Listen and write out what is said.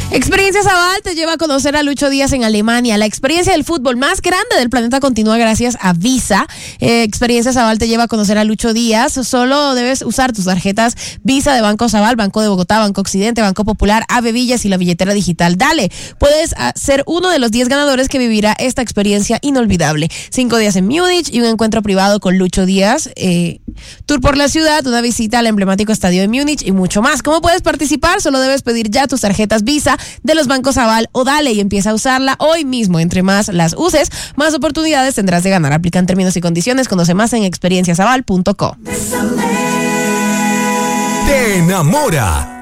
Experiencia Zabal te lleva a conocer a Lucho Díaz en Alemania. La experiencia del fútbol más grande del planeta continúa gracias a Visa. Experiencia Zabal te lleva a conocer a Lucho Díaz. Solo debes usar tus tarjetas Visa de Banco Zabal, Banco de Bogotá, Banco Occidente, Banco Popular, Ave Villas y la billetera digital Dale. Puedes ser uno de los 10 ganadores que vivirá esta experiencia inolvidable. 5 días en Múnich y un encuentro privado con Lucho Díaz. Tour por la ciudad, una visita al emblemático estadio de Múnich y mucho más. ¿Cómo puedes participar? Solo debes pedir ya tus tarjetas Visa de los bancos Zabal o Dale y empieza a usarla hoy mismo. Entre más las uses, más oportunidades tendrás de ganar. Aplican términos y condiciones. Conoce más en experienciazabal.co. Te enamora